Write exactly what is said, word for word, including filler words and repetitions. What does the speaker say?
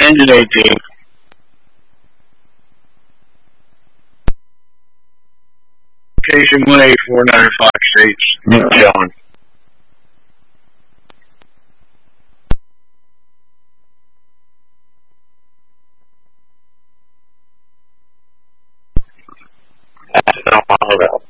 Engine eighteen. Location one eight four nine Fox Street, John. That's not all about.